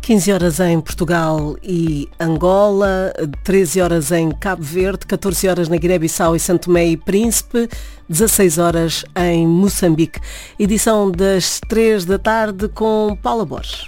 15 horas em Portugal e Angola, 13 horas em Cabo Verde, 14 horas na Guiné-Bissau e Santo Tomé e Príncipe, 16 horas em Moçambique. Edição das 3 da tarde com Paula Borges.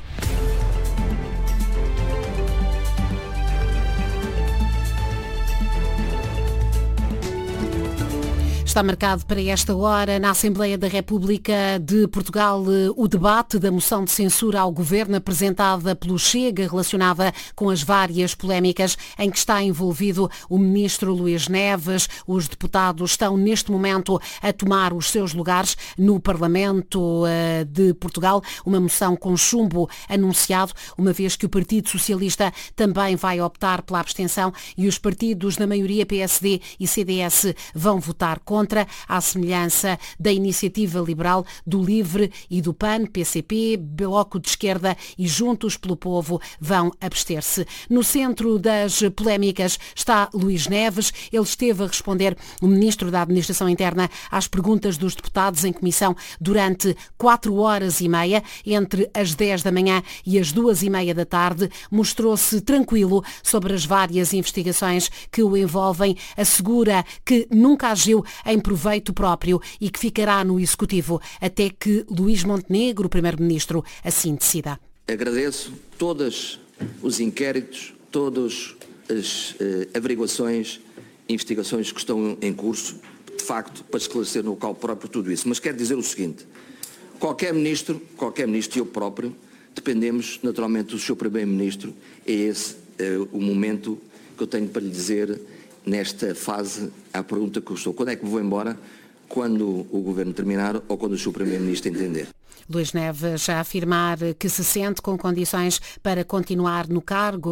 Está marcado para esta hora na Assembleia da República de Portugal o debate da moção de censura ao Governo apresentada pelo Chega relacionada com as várias polémicas em que está envolvido o Ministro Luís Neves. Os deputados estão neste momento a tomar os seus lugares no Parlamento de Portugal. Uma moção com chumbo anunciado, uma vez que o Partido Socialista também vai optar pela abstenção e os partidos na maioria PSD e CDS vão votar contra, à semelhança da Iniciativa Liberal, do LIVRE e do PAN, PCP, Bloco de Esquerda e Juntos pelo Povo vão abster-se. No centro das polémicas está Luís Neves. Ele esteve a responder, o Ministro da Administração Interna, às perguntas dos deputados em comissão durante 4 horas e meia, entre as 10 da manhã e as 2h30 da tarde. Mostrou-se tranquilo sobre as várias investigações que o envolvem. Assegura que nunca agiu em proveito próprio e que ficará no Executivo até que Luís Montenegro, o Primeiro-Ministro, assim decida. Agradeço todos os inquéritos, todas as averiguaçõe, investigações que estão em curso, de facto, para esclarecer no local próprio tudo isso. Mas quero dizer o seguinte, qualquer ministro e eu próprio, dependemos naturalmente do Sr. Primeiro-Ministro. É esse o momento que eu tenho para lhe dizer nesta fase, a pergunta que eu estou. Quando é que vou embora? Quando o Governo terminar ou quando o Sr. Primeiro-Ministro entender. Luís Neves a afirmar que se sente com condições para continuar no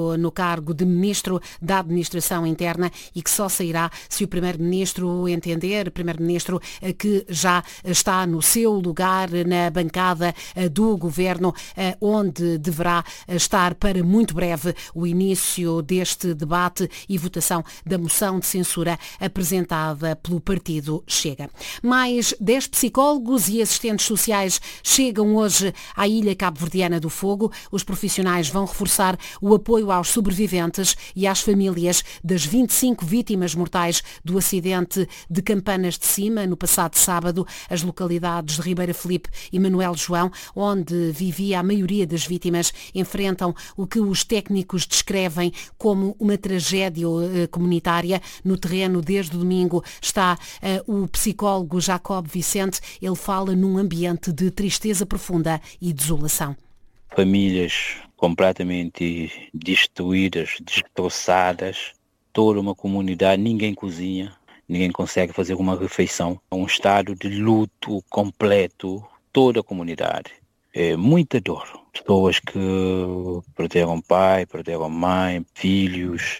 cargo de Ministro da Administração Interna e que só sairá se o Primeiro-Ministro entender, Primeiro-Ministro que já está no seu lugar na bancada do Governo, onde deverá estar para muito breve o início deste debate e votação da moção de censura apresentada pelo Partido Chega. Mais 10 psicólogos e assistentes sociais chegam hoje à ilha cabo-verdiana do Fogo. Os profissionais vão reforçar o apoio aos sobreviventes e às famílias das 25 vítimas mortais do acidente de Campanas de Cima, no passado sábado. As localidades de Ribeira Felipe e Manuel João, onde vivia a maioria das vítimas, enfrentam o que os técnicos descrevem como uma tragédia comunitária. No terreno, desde o domingo, está o psicólogo Jacob Vicente. Ele fala num ambiente de tristeza profunda e desolação. Famílias completamente destruídas, destroçadas, toda uma comunidade, ninguém cozinha, ninguém consegue fazer uma refeição. É um estado de luto completo, toda a comunidade. É muita dor. Pessoas que perderam pai, perderam mãe, filhos,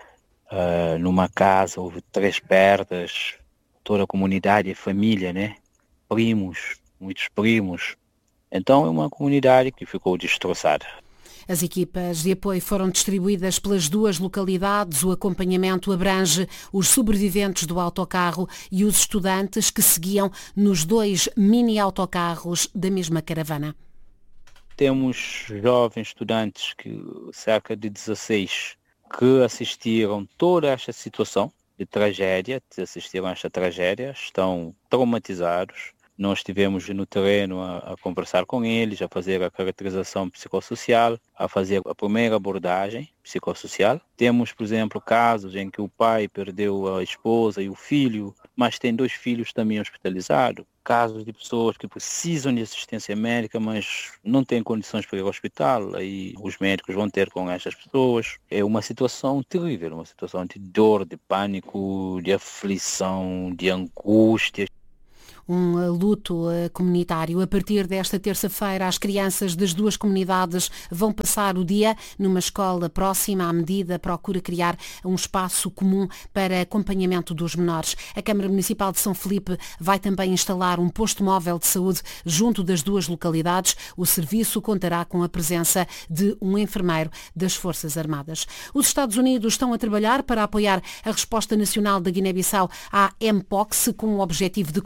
numa casa houve 3 perdas, toda a comunidade, a família, né? Primos, muitos primos. Então é uma comunidade que ficou destroçada. As equipas de apoio foram distribuídas pelas 2 localidades. O acompanhamento abrange os sobreviventes do autocarro e os estudantes que seguiam nos 2 mini-autocarros da mesma caravana. Temos jovens estudantes, cerca de 16, que assistiram toda esta situação de tragédia, estão traumatizados. Nós estivemos no terreno a conversar com eles, a fazer a caracterização psicossocial, a fazer a primeira abordagem psicossocial. Temos, por exemplo, casos em que o pai perdeu a esposa e o filho, mas tem 2 filhos também hospitalizados. Casos de pessoas que precisam de assistência médica, mas não têm condições para ir ao hospital. Aí os médicos vão ter com estas pessoas. É uma situação terrível, uma situação de dor, de pânico, de aflição, de angústia. Um luto comunitário. A partir desta terça-feira, as crianças das 2 comunidades vão passar o dia numa escola próxima. À medida, procura criar um espaço comum para acompanhamento dos menores. A Câmara Municipal de São Felipe vai também instalar um posto móvel de saúde junto das 2 localidades. O serviço contará com a presença de um enfermeiro das Forças Armadas. Os Estados Unidos estão a trabalhar para apoiar a resposta nacional da Guiné-Bissau à Mpox, com o objetivo de conter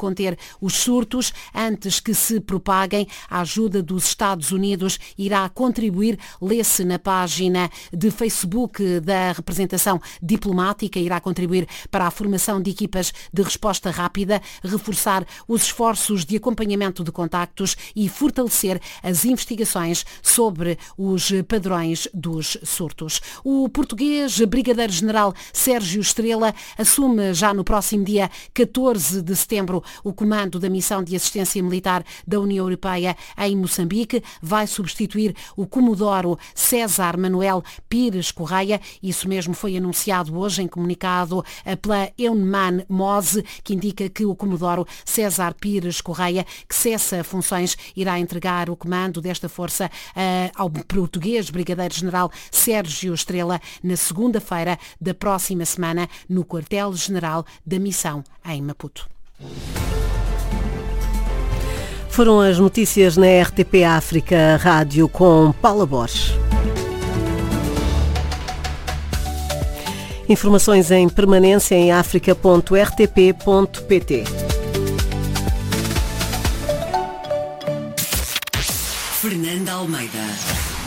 os surtos antes que se propaguem. A ajuda dos Estados Unidos irá contribuir, lê-se na página de Facebook da representação diplomática, irá contribuir para a formação de equipas de resposta rápida, reforçar os esforços de acompanhamento de contactos e fortalecer as investigações sobre os padrões dos surtos. O português brigadeiro-general Sérgio Estrela assume já no próximo dia 14 de setembro o comando da missão de assistência militar da União Europeia em Moçambique. Vai substituir o comodoro César Manuel Pires Correia. Isso mesmo foi anunciado hoje em comunicado pela EUNMAN MOSE, que indica que o comodoro César Pires Correia, que cessa funções, irá entregar o comando desta força ao português brigadeiro-general Sérgio Estrela na segunda-feira da próxima semana no quartel-general da missão em Maputo. Foram as notícias na RTP África Rádio com Paula Borges. Informações em permanência em africa.rtp.pt. Fernanda Almeida.